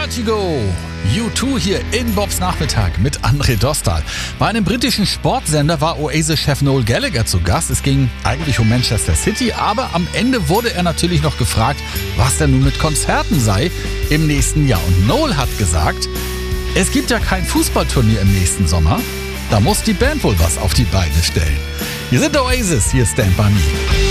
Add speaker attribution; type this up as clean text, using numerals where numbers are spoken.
Speaker 1: Vertigo. U2 hier in Bobs Nachmittag mit André Dostal. Bei einem britischen Sportsender war Oasis-Chef Noel Gallagher zu Gast. Es ging eigentlich um Manchester City, aber am Ende wurde er natürlich noch gefragt, was denn nun mit Konzerten sei im nächsten Jahr. Und Noel hat gesagt, es gibt ja kein Fußballturnier im nächsten Sommer. Da muss die Band wohl was auf die Beine stellen. Wir sind Oasis, hier ist Stand By Me.